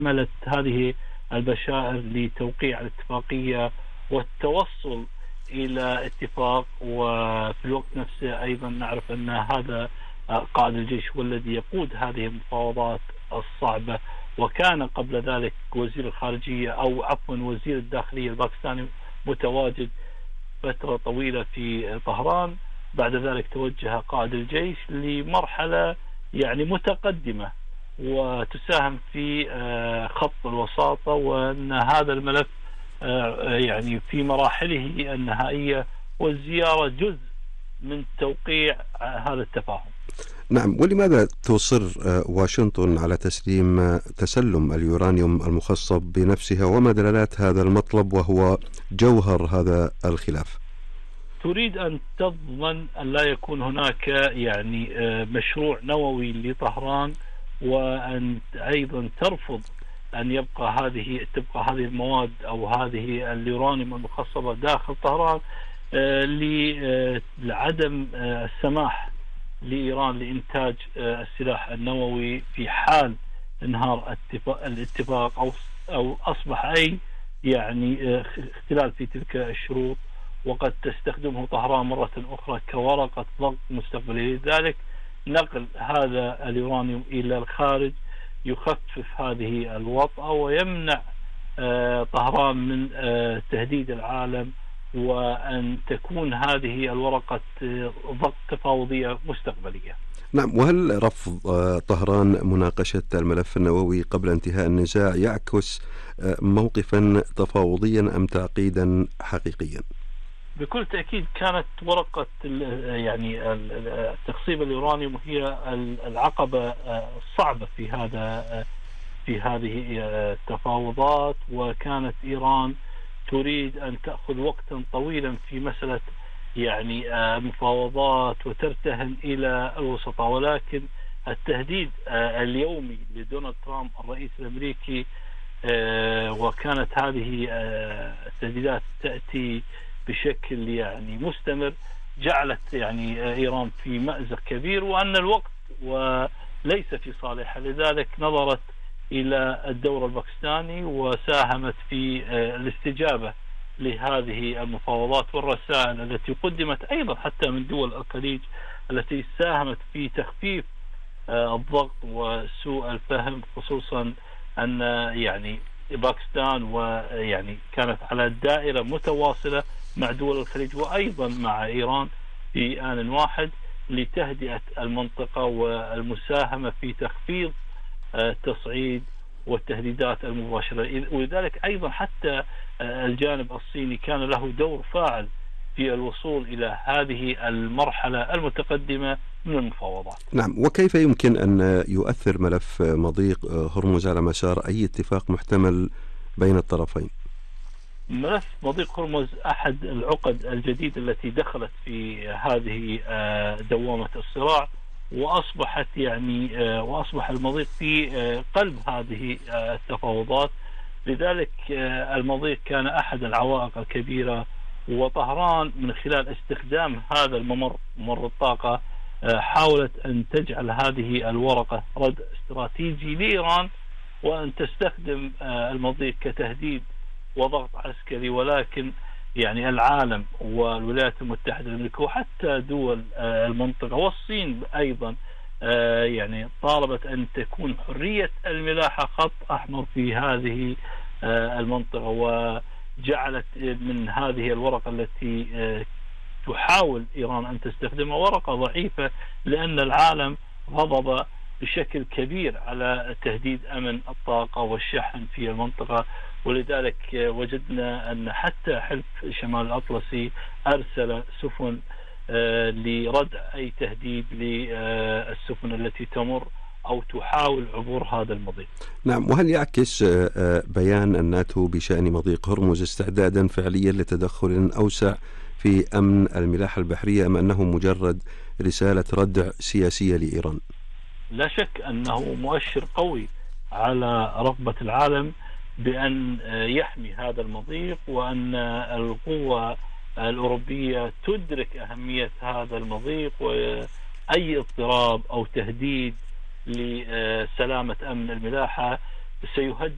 استكملت هذه البشائر لتوقيع الاتفاقية والتوصل إلى اتفاق. وفي الوقت نفسه أيضا نعرف أن هذا قائد الجيش هو الذي يقود هذه المفاوضات الصعبة، وكان قبل ذلك وزير الخارجية أو عفوا وزير الداخلية الباكستاني متواجد فترة طويلة في طهران. بعد ذلك توجه قائد الجيش لمرحلة يعني متقدمة وتساهم في خط الوساطة، وأن هذا الملف يعني في مراحله النهائية، والزيارة جزء من توقيع هذا التفاهم. نعم، ولماذا تصر واشنطن على تسلم اليورانيوم المخصب بنفسها، وما دلالات هذا المطلب وهو جوهر هذا الخلاف؟ تريد أن تضمن أن لا يكون هناك يعني مشروع نووي لطهران، وأن أيضا ترفض أن تبقى هذه المواد أو هذه اليورانيوم المخصبة داخل طهران، لعدم السماح لإيران لإنتاج السلاح النووي في حال انهار الاتفاق أو أصبح أي يعني اختلال في تلك الشروط، وقد تستخدمه طهران مرة أخرى كورقة ضغط مستقبلية. لذلك نقل هذا اليورانيوم إلى الخارج يخفف هذه الوطأة ويمنع طهران من تهديد العالم، وأن تكون هذه الورقة ضغط تفاوضية مستقبلية. نعم، وهل رفض طهران مناقشة الملف النووي قبل انتهاء النزاع يعكس موقفا تفاوضيا أم تعقيدا حقيقيا؟ بكل تأكيد كانت ورقة يعني تخصيب اليورانيوم هي العقبة الصعبة في هذه التفاوضات، وكانت إيران تريد أن تأخذ وقتا طويلا في مسألة يعني مفاوضات وترتهن إلى الوسطاء. ولكن التهديد اليومي لدونالد ترامب الرئيس الأمريكي، وكانت هذه التهديدات تأتي بشكل يعني مستمر، جعلت يعني إيران في مأزق كبير، وأن الوقت وليس في صالحها. لذلك نظرت إلى الدور الباكستاني وساهمت في الاستجابة لهذه المفاوضات والرسائل التي قدمت أيضا حتى من دول الخليج التي ساهمت في تخفيف الضغط وسوء الفهم، خصوصا أن يعني باكستان ويعني كانت على دائرة متواصلة مع دول الخليج وأيضا مع إيران في آن واحد لتهدئة المنطقة والمساهمة في تخفيض التصعيد والتهديدات المباشرة. ولذلك أيضا حتى الجانب الصيني كان له دور فاعل في الوصول إلى هذه المرحلة المتقدمة من المفاوضات. نعم، وكيف يمكن أن يؤثر ملف مضيق هرمز على مسار أي اتفاق محتمل بين الطرفين؟ ملف مضيق هرمز أحد العقد الجديدة التي دخلت في هذه دوامة الصراع، وأصبح المضيق في قلب هذه التفاوضات. لذلك المضيق كان أحد العوائق الكبيرة، وطهران من خلال استخدام هذا ممر الطاقة حاولت أن تجعل هذه الورقة رد استراتيجي لإيران، وأن تستخدم المضيق كتهديد وضغط عسكري. ولكن يعني العالم والولايات المتحدة الأمريكية وحتى دول المنطقة والصين أيضا يعني طالبت أن تكون حرية الملاحة خط أحمر في هذه المنطقة، وجعلت من هذه الورقة التي تحاول إيران أن تستخدمها ورقة ضعيفة، لأن العالم غضب بشكل كبير على تهديد أمن الطاقة والشحن في المنطقة. ولذلك وجدنا أن حتى حلف شمال الأطلسي أرسل سفن لردع أي تهديد للسفن التي تمر أو تحاول عبور هذا المضيق. نعم، وهل يعكس بيان الناتو بشأن مضيق هرمز استعدادا فعليا لتدخل أوسع في أمن الملاحة البحرية، أم أنه مجرد رسالة ردع سياسية لإيران؟ لا شك أنه مؤشر قوي على رغبة العالم بأن يحمي هذا المضيق، وأن القوة الأوروبية تدرك أهمية هذا المضيق، وأي اضطراب أو تهديد لسلامة أمن الملاحة سيهدد